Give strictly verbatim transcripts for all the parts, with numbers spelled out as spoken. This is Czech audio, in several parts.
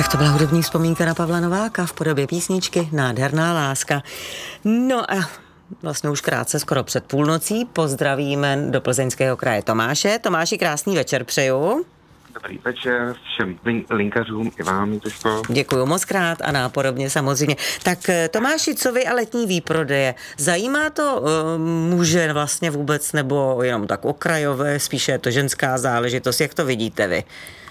Tak to byla hudební vzpomínka na Pavla Nováka v podobě písničky Nádherná láska. No a vlastně už krátce, skoro před půlnocí, pozdravíme do Plzeňského kraje Tomáše. Tomáši, krásný večer přeju. Dobrý večer všem linkařům i vám, Jitoško. Děkuju moc krát a nápodobně samozřejmě. Tak Tomáši, co vy a letní výprodeje? Zajímá to uh, muže vlastně vůbec nebo jenom tak okrajové, spíše je to ženská záležitost, jak to vidíte vy?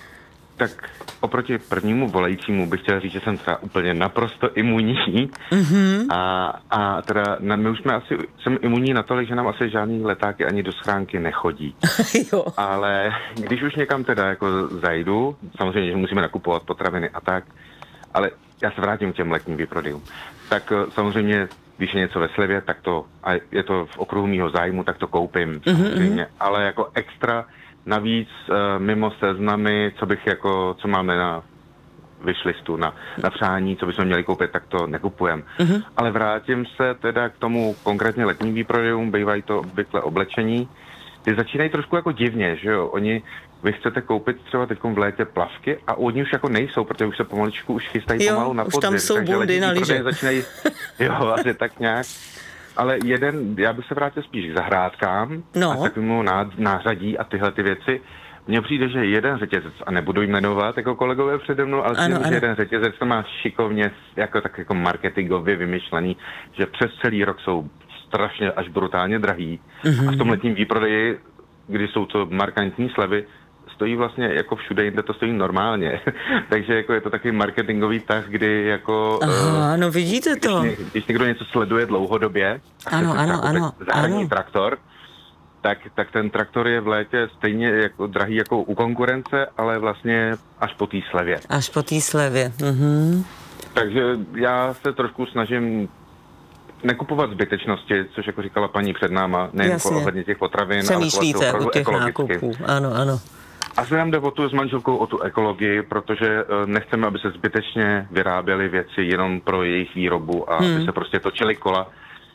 Tak oproti prvnímu volajícímu bych chtěl říct, že jsem třeba úplně naprosto imunní. Mm-hmm. A, a teda na, my už jsme asi, jsem imunní natolik, že nám asi žádný letáky ani do schránky nechodí. Jo. Ale když už někam teda jako zajdu, samozřejmě, že musíme nakupovat potraviny a tak, ale já se vrátím k těm letním výprodejům. Tak samozřejmě, když je něco ve slevě, tak to, a je to v okruhu mýho zájmu, tak to koupím samozřejmě, mm-hmm. ale jako extra navíc uh, mimo seznamy, co bych jako, co máme na wishlistu, na, na přání, co bychom měli koupit, tak to nekupujeme. Mm-hmm. Ale vrátím se teda k tomu konkrétně letním výprodejům, bývají to obvykle oblečení. Ty začínají trošku jako divně, že jo? Oni, vy chcete koupit třeba teď v létě plavky a oni už jako nejsou, protože už se pomaličku už chystají jo, pomalu na podzim. Jo, už tam jsou bundy na lyže. Začínají, jo, asi tak nějak. Ale jeden, já bych se vrátil spíš k zahrádkám no. a takovému nářadí a tyhle ty věci. Mně přijde, že jeden řetězec, a nebudu jmenovat jako kolegové přede mnou, ale přijde, že jeden řetězec to má šikovně jako, tak jako marketingově vymyšlený, že přes celý rok jsou strašně až brutálně drahý. Mm-hmm. A v tom letním výprodeji, kdy jsou to markantní slevy, stojí vlastně jako všude jinde to stojí normálně. Takže jako je to takový marketingový tah, kdy jako... Aha, no vidíte když to. Když, když někdo něco sleduje dlouhodobě, ano, ano, ano, zahradní ano. traktor, tak, tak ten traktor je v létě stejně jako drahý jako u konkurence, ale vlastně až po té slevě. Až po té slevě, mhm. Takže já se trošku snažím nekupovat zbytečnosti, což jako říkala paní před náma, nejen ohledně těch potravin, přemýšlíte ale u těch nákupů, ano, ano. A se nám jde o tu s manželkou o tu ekologii, protože nechceme, aby se zbytečně vyráběly věci jenom pro jejich výrobu a hmm. aby se prostě točily kola.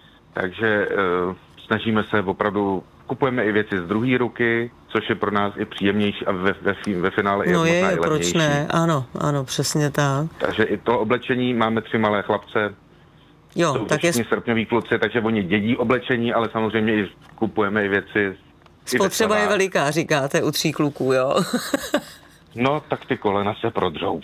Takže uh, snažíme se opravdu, kupujeme i věci z druhé ruky, což je pro nás i příjemnější a ve, ve, ve finále no je je, možná i proč ne, ano, ano, přesně tak. Takže i to oblečení, máme tři malé chlapce, jo, jsou tak to je srpňoví kluci, takže oni dědí oblečení, ale samozřejmě i kupujeme i věci. Spotřeba je veliká, říkáte, u tří kluků, jo? No, tak ty kolena se prodřou.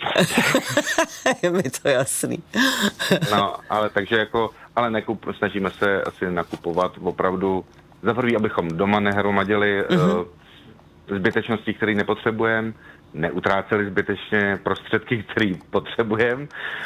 Je mi to jasný. No, ale takže jako, ale nekup, snažíme se asi nakupovat opravdu, za prvý, abychom doma nehromadili mm-hmm. uh, zbytečnosti, které nepotřebujeme, neutráceli zbytečně prostředky, které potřebujeme,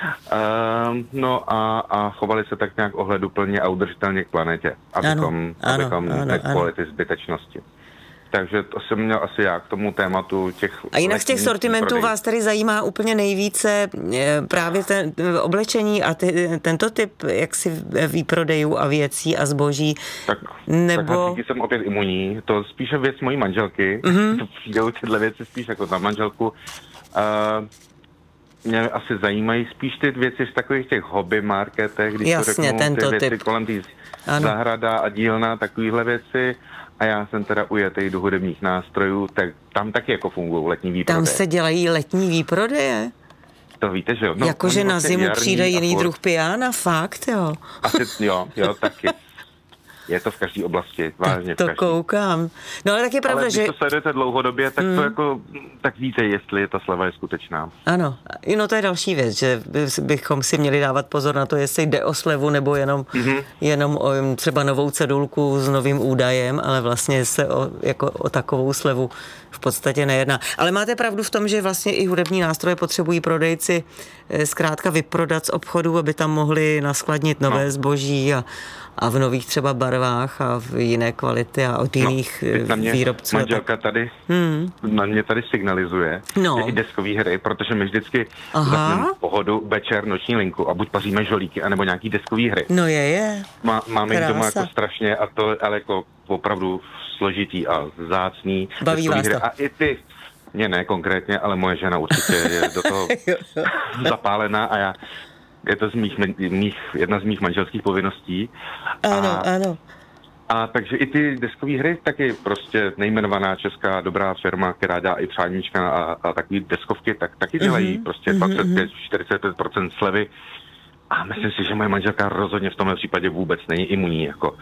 uh, no a, a chovali se tak nějak ohleduplně a udržitelně k planetě, abychom, ano, abychom ano, nekupovali ty zbytečnosti. Takže to jsem měl asi já k tomu tématu těch... A jinak z těch sortimentů prodej. Vás tady zajímá úplně nejvíce právě ten oblečení a ty, tento typ jaksi výprodejů a věcí a zboží, tak, nebo... Tak jsem opět imunní, to spíše věc mojí manželky, mm-hmm. to přijdou tyhle věci spíš jako za manželku. Uh, mě asi zajímají spíš ty věci z takových těch hobby marketech, když jasně, to řeknu, tento ty věci typ. kolem tý zahrada a dílna, takovýhle věci. A já jsem teda ujetej do hudebních nástrojů, tak tam taky jako fungují letní výprodeje. Tam se dělají letní výprodeje? To víte, že jo. No, jakože na zimu přijde jiný for... druh pijána, fakt, jo? Asi, jo, jo, taky. Je to v každé oblasti, vážně tak to v každý. Koukám. No ale tak je pravda, ale že... když to sledujete dlouhodobě, tak mm. to jako, tak víte, jestli ta sleva je skutečná. Ano, no to je další věc, že bychom si měli dávat pozor na to, jestli jde o slevu, nebo jenom, mm-hmm. jenom o třeba novou cedulku s novým údajem, ale vlastně se o, jako o takovou slevu v podstatě nejedná. Ale máte pravdu v tom, že vlastně i hudební nástroje potřebují prodejci zkrátka vyprodat z obchodu, aby tam mohli naskladnit nové no. zboží a a v nových třeba barvách a v jiné kvality a od jiných no, na mě výrobců. Manželka tady hmm. na mě tady signalizuje, no. že i deskové hry, protože my vždycky zapneme pohodu, večer, noční linku a buď paříme žolíky, anebo nějaký deskový hry. No je, je. Má, máme jich doma jako strašně a to ale jako opravdu složitý a vzácný. Baví vás hry. to. A i ty, mě ne konkrétně, ale moje žena určitě je do toho zapálená a já je to z mých, mých, jedna z mých manželských povinností. Ano, a ano. A takže i ty deskové hry, taky prostě nejmenovaná česká dobrá firma, která dělá i přáníčka a, a takový deskovky, tak taky dělají mm-hmm. prostě dvacet pět až čtyřicet pět procent slevy. A myslím si, že moje manželka rozhodně v tomhle případě vůbec není imunní, jako.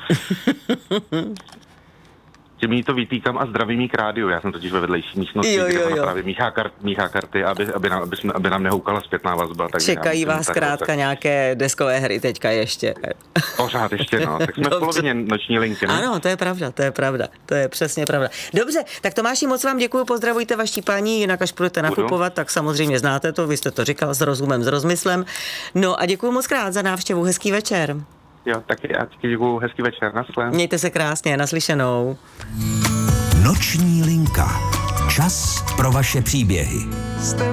Tím jí to vytýkám a zdravím jí k rádiu. Já jsem totiž ve vedlejší místnosti, jo, jo, kde ona jo. právě míchá, kart, míchá karty, aby, aby, nám, aby, jsme, aby nám nehoukala zpětná vazba. Čekají vás zkrátka tak... nějaké deskové hry teďka ještě. Pořád ještě, no. Tak jsme Dobře. v polovině noční linky, ne? Ano, to je pravda, to je pravda. To je přesně pravda. Dobře, tak Tomáši, moc vám děkuju, pozdravujte vaší paní, jinak až budete nakupovat, tak samozřejmě znáte to, vy jste to říkal s rozumem, s rozmyslem. No a děkuju moc krát za návštěvu, hezký večer. Jo, taky já taky děkuju, hezký večer, naschle. Mějte se krásně, naslyšenou. Noční linka. Čas pro vaše příběhy.